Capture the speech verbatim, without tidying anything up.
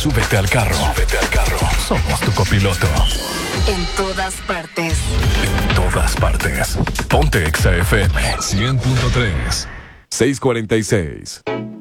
Súbete al carro. Súbete al carro. Somos tu copiloto. En todas partes. En todas partes. Ponte Exa F M. cien punto tres. seiscientos cuarenta y seis.